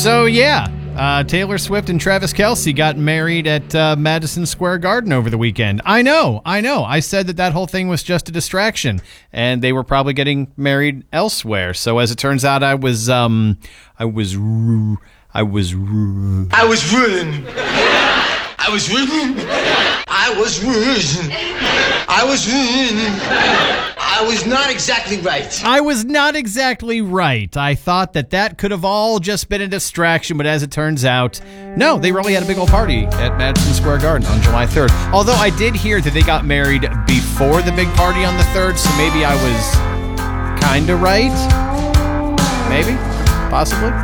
So, Taylor Swift and Travis Kelce got married at Madison Square Garden over the weekend. I know. I said that whole thing was just a distraction, and they were probably getting married elsewhere. So, as it turns out, I was ruined. I was not exactly right. I was not exactly right. I thought that could have all just been a distraction, but as it turns out, no, they really had a big old party at Madison Square Garden on July 3rd. Although I did hear that they got married before the big party on the 3rd, so maybe I was kind of right. Maybe. Possibly.